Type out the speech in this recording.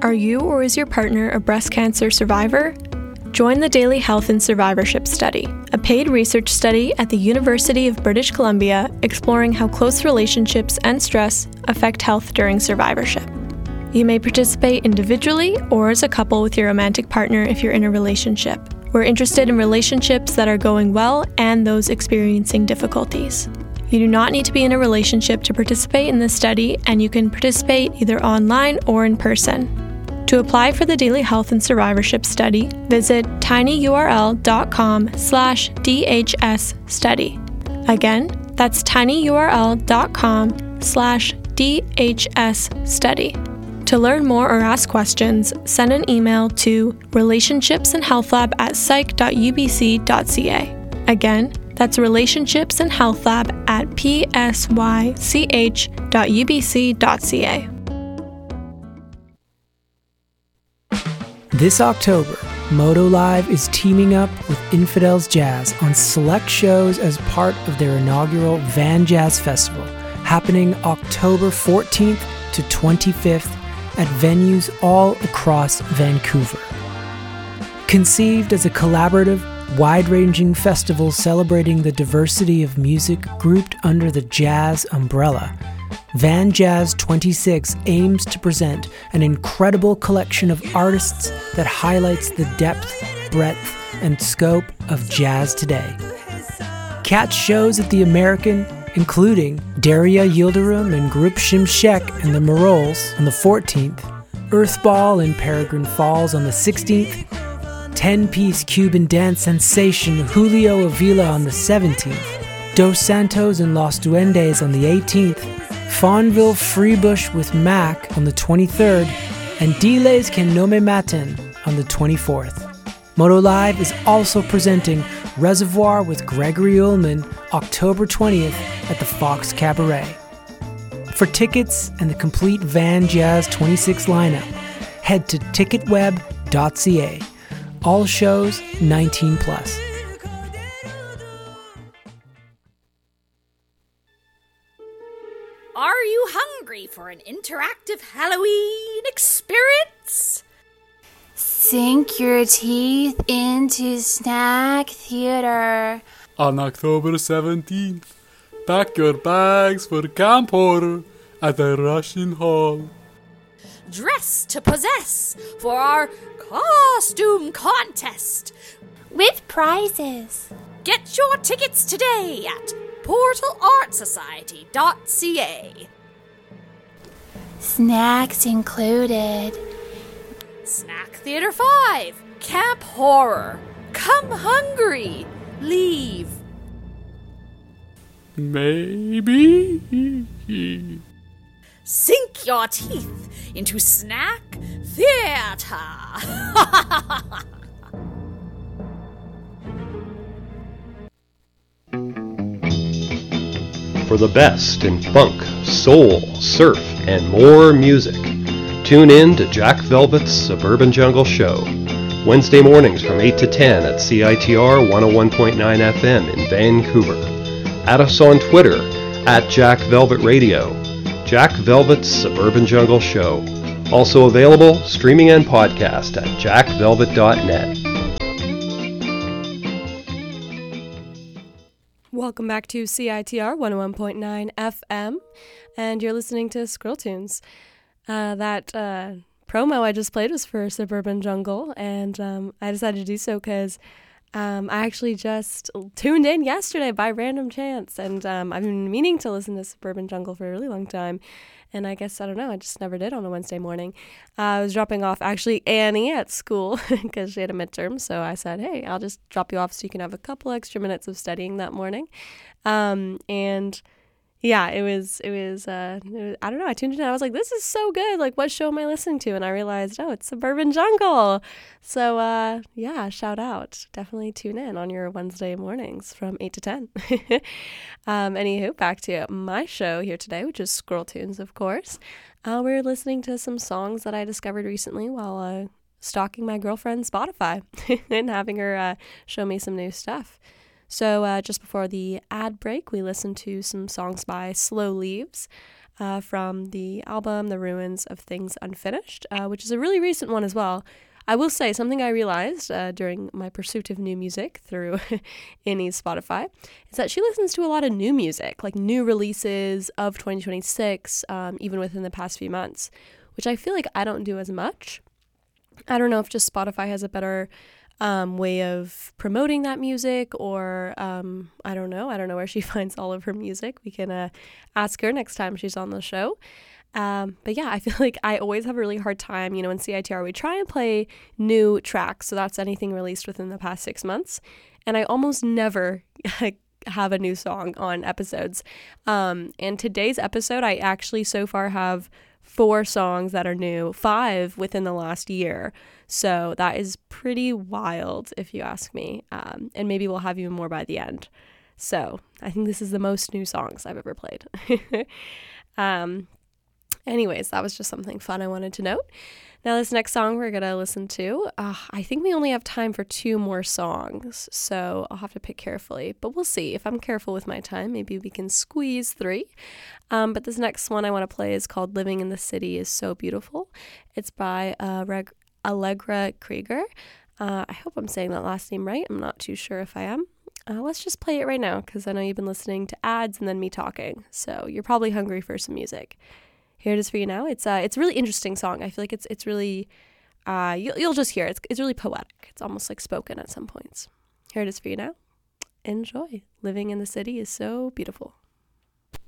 Are you or is your partner a breast cancer survivor? Join the Daily Health and Survivorship Study, a paid research study at the University of British Columbia exploring how close relationships and stress affect health during survivorship. You may participate individually or as a couple with your romantic partner if you're in a relationship. We're interested in relationships that are going well and those experiencing difficulties. You do not need to be in a relationship to participate in this study, and you can participate either online or in person. To apply for the Daily Health and Survivorship Study, visit tinyurl.com/DHS study. Again, that's tinyurl.com/DHS study. To learn more or ask questions, send an email to relationshipsandhealthlab@psych.ubc.ca. Again, that's relationshipsandhealthlab@psych.ubc.ca. This October, Moto Live is teaming up with Infidels Jazz on select shows as part of their inaugural Van Jazz Festival, happening October 14th to 25th at venues all across Vancouver. Conceived as a collaborative, wide-ranging festival celebrating the diversity of music grouped under the jazz umbrella, Van Jazz 26 aims to present an incredible collection of artists that highlights the depth, breadth, and scope of jazz today. Catch shows at the American, including Daria Yildirim and Group Shimshek and the Marols on the 14th, Earthball in Peregrine Falls on the 16th, 10-piece Cuban dance sensation Julio Avila on the 17th, Dos Santos and Los Duendes on the 18th, Fawnville Freebush with Mac on the 23rd, and Diles Que No Me Maten on the 24th. Moto Live is also presenting Reservoir with Gregory Ullman October 20th at the Fox Cabaret. For tickets and the complete Van Jazz 26 lineup, head to ticketweb.ca. All shows 19+. Are you hungry for an interactive Halloween experience? Sink your teeth into Snack Theater. On October 17th, pack your bags for Camp Horror at the Russian Hall. Dress to possess for our costume contest. With prizes. Get your tickets today at portalartsociety.ca. Snacks included. Snack Theater 5, Camp Horror. Come hungry, leave. Maybe. Sink your teeth into Snack Theater. For the best in funk, soul, surf, and more music, tune in to Jack Velvet's Suburban Jungle Show, Wednesday mornings from 8 to 10 at CITR 101.9 FM in Vancouver. Add us on Twitter at Jack Velvet Radio. Jack Velvet's Suburban Jungle Show. Also available streaming and podcast at jackvelvet.net. Welcome back to CITR 101.9 FM, and you're listening to Squirrel Tunes. That promo I just played was for Suburban Jungle, and I decided to do so because I actually just tuned in yesterday by random chance, and I've been meaning to listen to Suburban Jungle for a really long time, and I guess, I don't know, I just never did on a Wednesday morning. I was dropping off, actually, Annie at school because she had a midterm, so I said, hey, I'll just drop you off so you can have a couple extra minutes of studying that morning. And yeah, it was I don't know, I tuned in and I was like, this is so good, like, what show am I listening to? And I realized, oh, it's Suburban Jungle. So yeah, shout out, definitely tune in on your Wednesday mornings from 8 to 10. Anywho, back to my show here today, which is Squirrel Tunes, of course. We're listening to some songs that I discovered recently while stalking my girlfriend's Spotify and having her show me some new stuff. So just before the ad break, we listened to some songs by Slow Leaves. from the album The Ruins of Things Unfinished, which is a really recent one as well. I will say something I realized during my pursuit of new music through Innie's Spotify is that she listens to a lot of new music, like new releases of 2026, even within the past few months, which I feel like I don't do as much. I don't know if just Spotify has a better way of promoting that music, or I don't know where she finds all of her music. We can ask her next time she's on the show. But yeah, I feel like I always have a really hard time, in CITR, we try and play new tracks. So that's anything released within the past 6 months. And I almost never have a new song on episodes. And today's episode, I actually so far have 4 songs that are new, 5 within the last year. So that is pretty wild if you ask me. And maybe we'll have even more by the end. So I think this is the most new songs I've ever played. Anyways, that was just something fun I wanted to note. Now, this next song we're going to listen to, I think we only have time for 2 more songs, so I'll have to pick carefully. But we'll see. If I'm careful with my time, maybe we can squeeze 3. But this next one I want to play is called Living in the City is So Beautiful. It's by Allegra Krieger. I hope I'm saying that last name right. I'm not too sure if I am. Let's just play it right now, because I know you've been listening to ads and then me talking, so you're probably hungry for some music. Here it is for you now. It's a really interesting song. I feel like it's really, you'll just hear it. It's really poetic. It's almost like spoken at some points. Here it is for you now. Enjoy. Living in the City is So Beautiful.